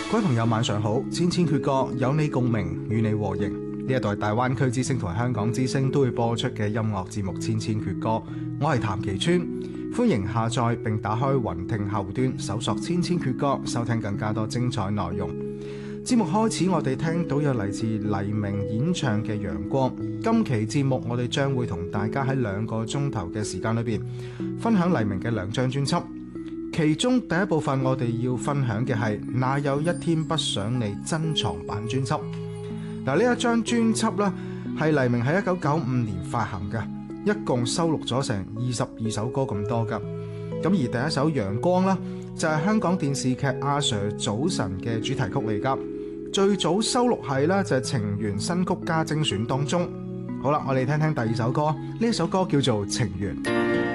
各位朋友晚上好，千千闕歌有你共鳴，與你和應。呢一代大灣區之聲同香港之聲都會播出嘅音樂節目《千千闕歌》，我係譚其川，歡迎下載並打開雲聽後端搜索《千千闕歌》，收聽更加多精彩內容。節目開始，我哋聽到有嚟自黎明演唱嘅《陽光》。今期節目我哋將會同大家喺2個鐘頭嘅時間裏邊分享黎明嘅2張專輯。其中第一部分我哋要分享嘅係哪有一天不想你珍藏版專輯。嗱，呢一張專輯呢係黎明喺1995年發行嘅，一共收錄咗成22首歌咁多噶。咁而第一首《陽光》呢，就係香港電視劇阿 Sir 早晨嘅主題曲嚟噶。最早收錄係呢，就係情緣新曲加精選當中。好啦，我哋聽聽第二首歌，呢一首歌叫做《情緣》。